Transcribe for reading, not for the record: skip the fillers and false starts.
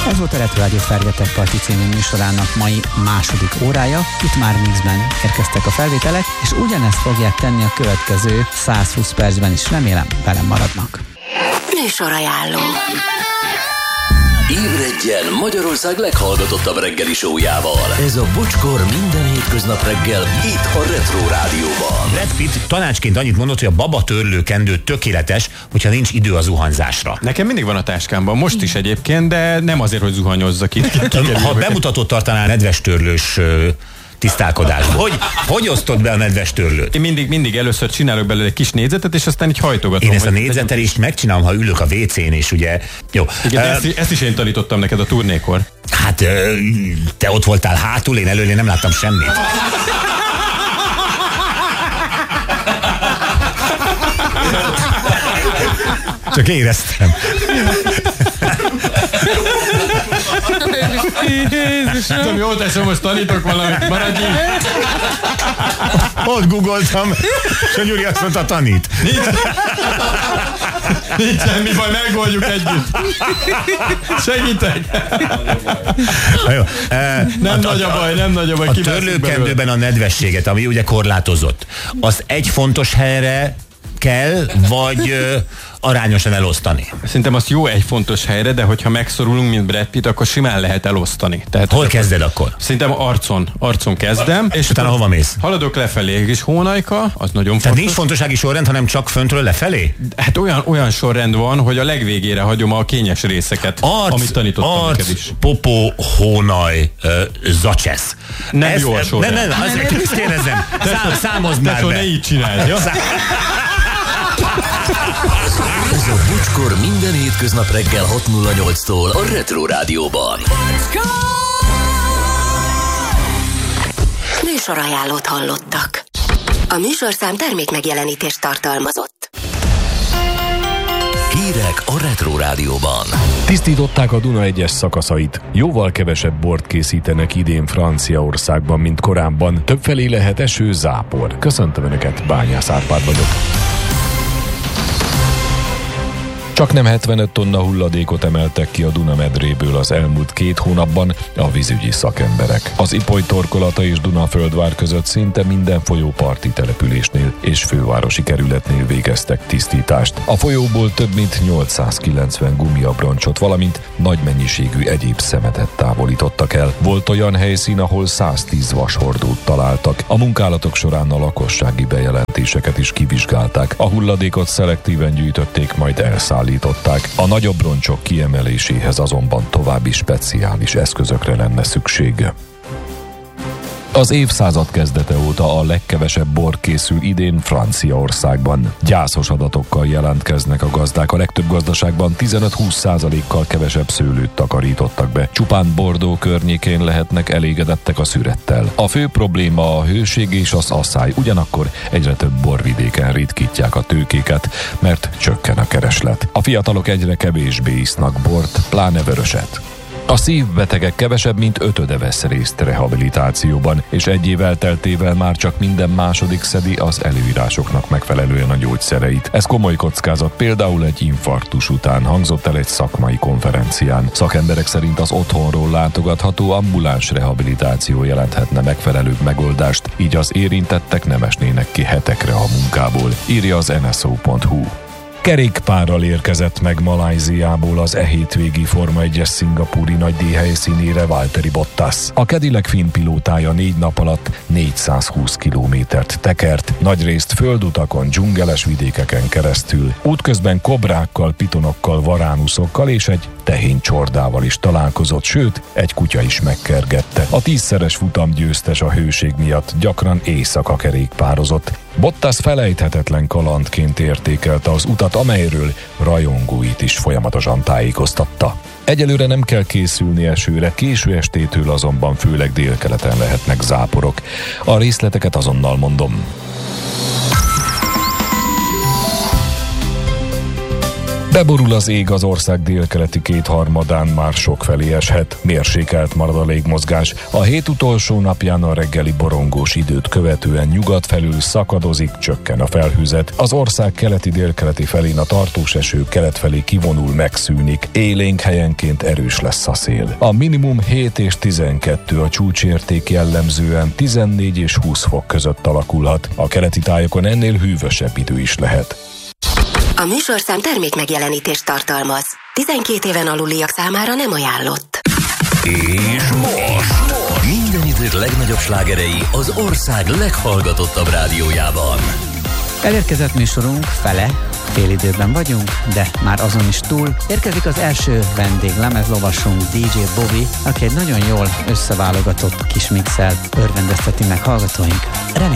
Ez volt a Retro Rádió Fergetek Parti című műsorának mai második órája. Itt már mixben érkeztek a felvételek, és ugyanezt fogják tenni a következő 120 percben is. Remélem, velem maradnak. Műsorajánló. Ébredjen Magyarország leghallgatottabb reggeli show-jával. Ez a Bocskor minden hétköznap reggel itt a Retro Rádióban. Brad Pitt tanácsként annyit mondott, hogy a babatörlőkendő tökéletes, hogyha nincs idő a zuhanyzásra. Nekem mindig van a táskámban, most is egyébként, de nem azért, hogy zuhanyozzak itt. Ha bemutatót tartanál nedves törlős tisztálkodásban. Hogy osztod be a nedves törlőt? Én mindig először csinálok belőle egy kis négyzetet, és aztán így hajtogatom. Én ezt a négyzetelést megcsinálom, ha ülök a WC-n, és ugye... Jó. Igen, ezt is én tanítottam neked a turnékor. Hát te ott voltál hátul, én előle nem láttam semmit. Csak éreztem. Jézusom! Tudom, jól teszem, most tanítok valamit, maradj így! Ott googoltam, és a Gyuri azt mondta, tanít. Nincs semmi baj, megoldjuk együtt. Segítek! Jó. Nem nagy a baj. A törlőkendőben a nedvességet, ami ugye korlátozott, azt egy fontos helyre kell, vagy arányosan elosztani? Szerintem azt jó egy fontos helyre, de hogyha megszorulunk, mint Brad Pitt, akkor simán lehet elosztani. Tehát, hol kezded akkor? Szerintem arcon kezdem. És utána hova mész? Haladok lefelé, egy kis hónajka, az nagyon fontos. Tehát nincs fontossági sorrend, hanem csak föntről lefelé? Hát olyan sorrend van, hogy a legvégére hagyom a kényes részeket, amit tanítottam neked is. Popó, hónaj, zacsesz. Nem jó a sorrend. Nem, ezt kérdezem. Számozd már be. Ne így csinálj, jó? Ez a Bocskor minden hétköznap reggel 6:08-tól a Retro Rádióban. Műsorajánlót hallottak. A műsorszám termékmegjelenítést tartalmazott. Hírek a Retro Rádióban. Tisztították a Duna egyes szakaszait. Jóval kevesebb bort készítenek idén Franciaországban, mint korábban. Többfelé lehet eső, zápor. Köszöntöm Önöket, Bányász Árpád vagyok. Csak nem 75 tonna hulladékot emeltek ki a Duna medréből az elmúlt 2 hónapban a vízügyi szakemberek. Az Ipoly torkolata és Dunaföldvár között szinte minden folyóparti településnél és fővárosi kerületnél végeztek tisztítást. A folyóból több mint 890 gumiabroncsot, valamint nagy mennyiségű egyéb szemetet távolítottak el. Volt olyan helyszín, ahol 110 vashordót találtak. A munkálatok során a lakossági bejelentéseket is kivizsgálták. A hulladékot szelektíven gyűjtötték, majd elszállították. A nagyobb roncsok kiemeléséhez azonban további speciális eszközökre lenne szükség. Az évszázad kezdete óta a legkevesebb bor készül idén Franciaországban. Gyászos adatokkal jelentkeznek a gazdák. A legtöbb gazdaságban 15-20%-kal kevesebb szőlőt takarítottak be. Csupán Bordeaux környékén lehetnek elégedettek a szürettel. A fő probléma a hőség és az asszály, ugyanakkor egyre több borvidéken ritkítják a tőkéket, mert csökken a kereslet. A fiatalok egyre kevésbé isznak bort, pláne vöröset. A szívbetegek kevesebb, mint 5-öde vesz részt rehabilitációban, és egy év elteltével már csak minden második szedi az előírásoknak megfelelően a gyógyszereit. Ez komoly kockázat, például egy infarktus után, hangzott el egy szakmai konferencián. Szakemberek szerint az otthonról látogatható ambuláns rehabilitáció jelenthetne megfelelőbb megoldást, így az érintettek nem esnének ki hetekre a munkából, írja az nso.hu. Kerékpárral érkezett meg Malajziából az hétvégi Forma 1-es szingapúri nagydíj helyszínére Valtteri Bottas. A Cadillac finn pilótája 4 nap alatt 420 kilométert tekert, nagyrészt földutakon, dzsungeles vidékeken keresztül. Útközben kobrákkal, pitonokkal, varánuszokkal és egy tehéncsordával is találkozott, sőt, egy kutya is megkergette. A 10-szeres futamgyőztes a hőség miatt gyakran éjszaka kerékpározott. Bottas felejthetetlen kalandként értékelte az utat, amelyről rajongóit is folyamatosan tájékoztatta. Egyelőre nem kell készülni esőre, késő estétől azonban főleg délkeleten lehetnek záporok. A részleteket azonnal mondom. Beborul az ég, az ország délkeleti kétharmadán már sokfelé eshet. Mérsékelt marad a légmozgás. A hét utolsó napján a reggeli borongós időt követően nyugat felül szakadozik, csökken a felhőzet. Az ország keleti-délkeleti felén a tartós eső kelet felé kivonul, megszűnik. Élénk helyenként erős lesz a szél. A minimum 7 és 12, a csúcsérték jellemzően 14 és 20 fok között alakulhat. A keleti tájokon ennél hűvösebb idő is lehet. A műsorszám termék megjelenítést tartalmaz. 12 éven aluliak számára nem ajánlott. És most minden idők legnagyobb slágerei az ország leghallgatottabb rádiójában. Elérkezett műsorunk fele, félidőben vagyunk, de már azon is túl. Érkezik az első vendég, lemezlovasunk DJ Bobby, aki egy nagyon jól összeválogatott kis mixel örvendezteti meg hallgatóink. Remélem